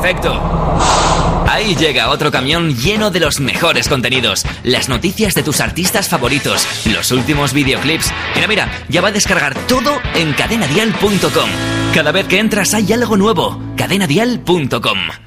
Perfecto. Ahí llega otro camión lleno de los mejores contenidos, las noticias de tus artistas favoritos, los últimos videoclips. Mira, ya va a descargar todo en cadenadial.com. Cada vez que entras hay algo nuevo. cadenadial.com.